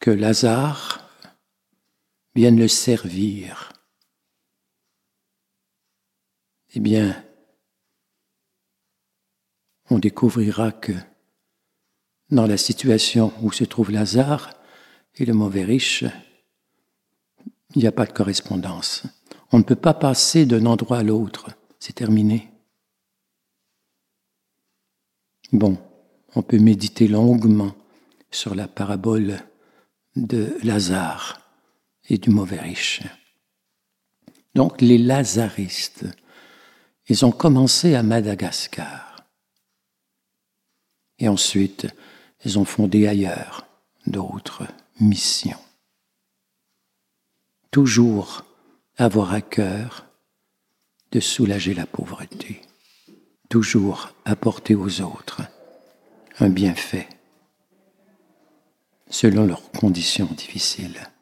que Lazare vienne le servir, eh bien, on découvrira que dans la situation où se trouve Lazare et le mauvais riche, il n'y a pas de correspondance. On ne peut pas passer d'un endroit à l'autre. C'est terminé. Bon, on peut méditer longuement sur la parabole de Lazare et du mauvais riche. Donc, les lazaristes, ils ont commencé à Madagascar. Et ensuite, ils ont fondé ailleurs d'autres missions. Toujours avoir à cœur de soulager la pauvreté. Toujours apporter aux autres un bienfait selon leurs conditions difficiles.